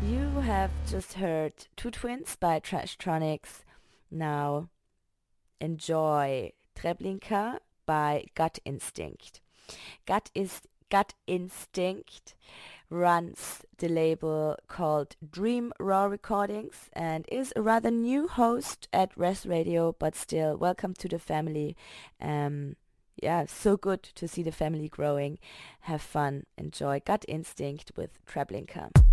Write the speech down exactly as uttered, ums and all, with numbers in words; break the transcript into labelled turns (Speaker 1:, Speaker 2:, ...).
Speaker 1: You have just heard Two Twins by Trashtronics. Now enjoy Treblinka by Gut Instinct. Gut is Gut Instinct runs the label called Dream Raw Recordings and is a rather new host at Res Radio, but still welcome to the family. Um, yeah, so good to see the family growing. Have fun. Enjoy Gut Instinct with Treblinka.